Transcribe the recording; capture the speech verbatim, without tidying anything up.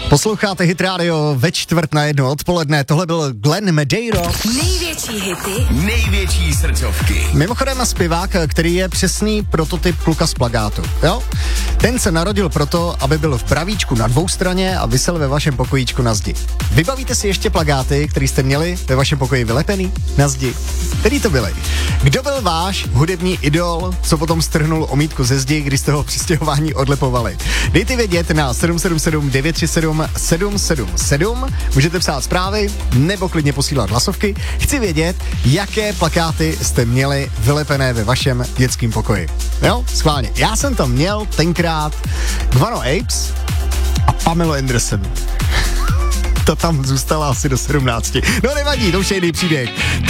Posloucháte Hit Radio ve čtvrt na jedno odpoledne. Tohle byl Glenn Medeiros. Největší hity, největší srdcovky. Mimochodem zpěvák, který je přesný prototyp kluka z plagátu. Jo? Ten se narodil proto, aby byl v pravíčku na dvou straně a visel ve vašem pokojíčku na zdi. Vybavíte si ještě plagáty, který jste měli ve vašem pokoji vylepený na zdi? Který to byly? Kdo byl váš hudební idol, co potom strhnul omítku ze zdi, když jste ho při stěhování odlepovali? Dejte vědět na sedm sedm sedm devět tři sedm sedm sedm sedm. Můžete psát zprávy nebo klidně posílat hlasovky. Chci vědět, jaké plakáty jste měli vylepené ve vašem dětském pokoji. Jo, schválně. Já jsem tam měl tenkrát Guano Apes a Pamela Anderson. To tam zůstala asi do sedmnácti. No nevadí, to už je jiný příběh.